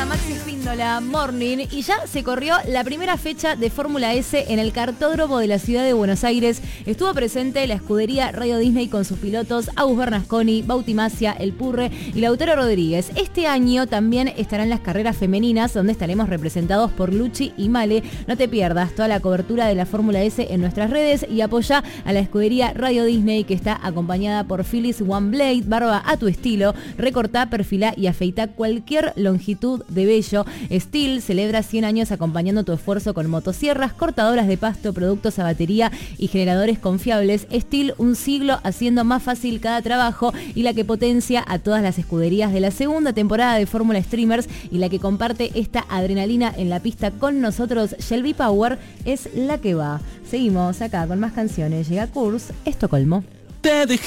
Maxi Espíndola, Morning, y ya se corrió la primera fecha de Fórmula S en el cartódromo de la ciudad de Buenos Aires. Estuvo presente la escudería Radio Disney con sus pilotos Agus Bernasconi, Bauti Masia, El Purre y Lautaro Rodríguez. Este año también estarán las carreras femeninas, donde estaremos representados por Luchi y Male. No te pierdas toda la cobertura de la Fórmula S en nuestras redes y apoya a la escudería Radio Disney, que está acompañada por Phyllis One Blade, barba a tu estilo, recortá, perfilá y afeitá cualquier longitud de vello. Steel celebra 100 años acompañando tu esfuerzo con motosierras, cortadoras de pasto, productos a batería y generadores confiables. Steel, un siglo haciendo más fácil cada trabajo, y la que potencia a todas las escuderías de la segunda temporada de Fórmula Streamers y la que comparte esta adrenalina en la pista con nosotros. Shelby Power es la que va. Seguimos acá con más canciones. Llega Kurz, Estocolmo.